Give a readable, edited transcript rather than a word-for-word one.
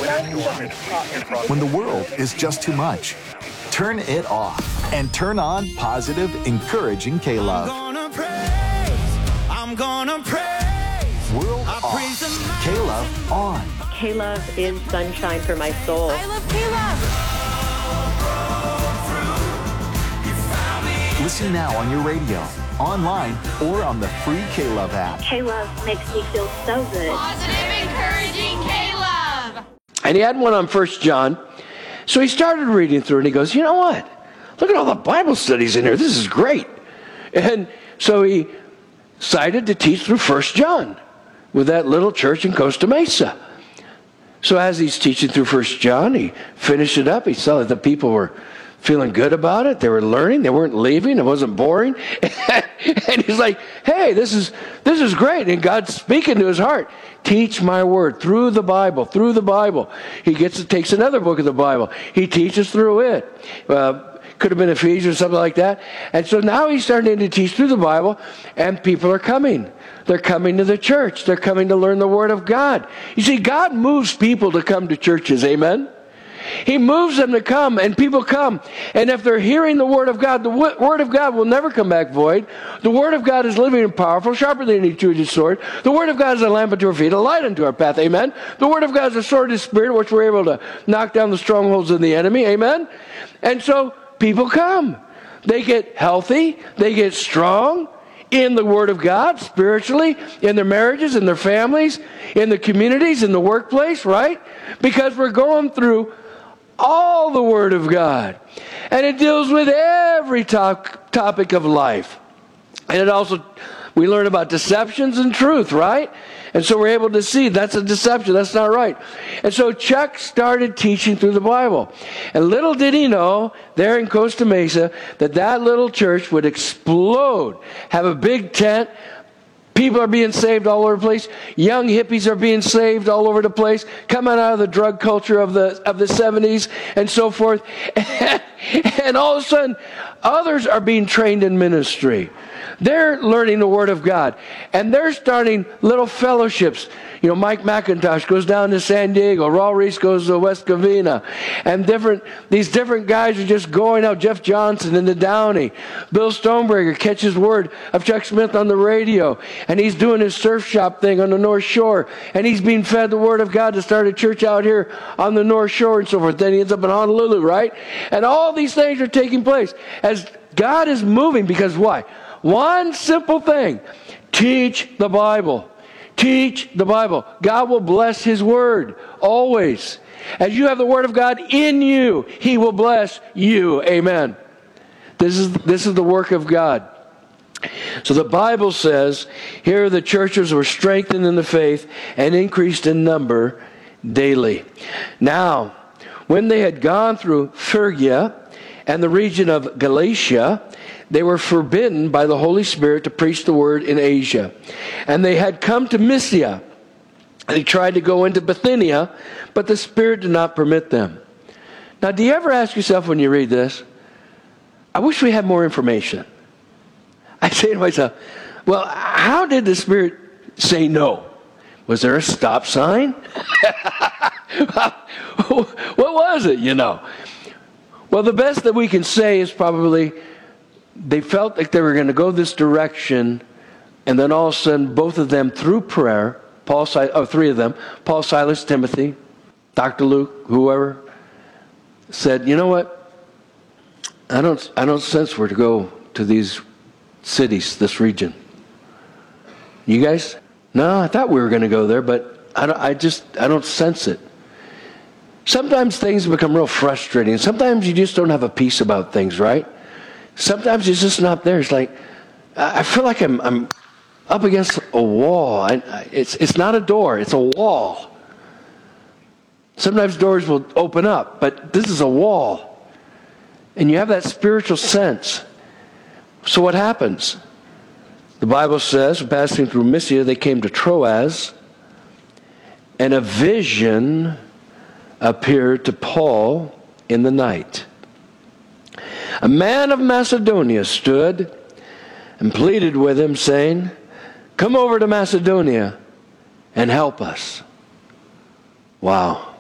When the world is just too much, turn it off and turn on positive, encouraging K-Love. I'm gonna praise. World off, K-Love on. K-Love is sunshine for my soul. I love K-Love. Listen now on your radio, online, or on the free K-Love app. K-Love makes me feel so good. Positive, encouraging K-Love. And he had one on 1 John. So he started reading through and he goes, you know what? Look at all the Bible studies in here. This is great. And so he decided to teach through 1 John with that little church in Costa Mesa. So as he's teaching through 1 John, he finished it up. He saw that the people were feeling good about it. They were learning. They weren't leaving. It wasn't boring. And he's like, hey, this is great. And God's speaking to his heart. Teach my word through the Bible, through the Bible. He takes another book of the Bible. He teaches through it. Could have been Ephesians or something like that. And so now he's starting to teach through the Bible, and people are coming. They're coming to the church. They're coming to learn the Word of God. You see, God moves people to come to churches, amen? He moves them to come, and people come. And if they're hearing the Word of God, the Word of God will never come back void. The Word of God is living and powerful, sharper than any two-edged sword. The Word of God is a lamp unto our feet, a light unto our path, amen? The Word of God is a sword of the Spirit, which we're able to knock down the strongholds of the enemy, amen? And so people come. They get healthy. They get strong in the Word of God, spiritually, in their marriages, in their families, in the communities, in the workplace, right? Because we're going through all the Word of God. And it deals with every topic of life. And it also, we learn about deceptions and truth, right? And so we're able to see that's a deception. That's not right. And so Chuck started teaching through the Bible. And little did he know, there in Costa Mesa, that little church would explode, have a big tent. People are being saved all over the place. Young hippies are being saved all over the place, coming out of the drug culture of the 70s and so forth. And all of a sudden, others are being trained in ministry. They're learning the Word of God. And they're starting little fellowships. You know, Mike McIntosh goes down to San Diego. Raul Reese goes to West Covina. And these different guys are just going out. Jeff Johnson into Downey. Bill Stoneberger catches word of Chuck Smith on the radio. And he's doing his surf shop thing on the North Shore. And he's being fed the Word of God to start a church out here on the North Shore and so forth. Then he ends up in Honolulu, right? And all these things are taking place as God is moving. Because why? One simple thing. Teach the Bible. Teach the Bible. God will bless His Word always. As you have the Word of God in you, He will bless you. Amen. This is the work of God. So the Bible says, here the churches were strengthened in the faith and increased in number daily. Now, when they had gone through Phrygia and the region of Galatia, they were forbidden by the Holy Spirit to preach the word in Asia. And they had come to Mysia. They tried to go into Bithynia, but the Spirit did not permit them. Now, do you ever ask yourself when you read this, I wish we had more information? I say to myself, well, how did the Spirit say no? Was there a stop sign? What was it, you know? Well, the best that we can say is probably they felt like they were going to go this direction, and then all of a sudden, both of them, through prayer, three of them, Paul, Silas, Timothy, Dr. Luke, whoever, said, you know what? I don't sense we're to go to these cities, this region. You guys? No, I thought we were going to go there, but I don't sense it. Sometimes things become real frustrating. Sometimes you just don't have a peace about things, right? Sometimes it's just not there. It's like, I feel like I'm up against a wall. It's not a door, it's a wall. Sometimes doors will open up, but this is a wall. And you have that spiritual sense. So what happens? The Bible says, passing through Mysia, they came to Troas, and a vision appeared to Paul in the night. A man of Macedonia stood and pleaded with him, saying, come over to Macedonia and help us. Wow.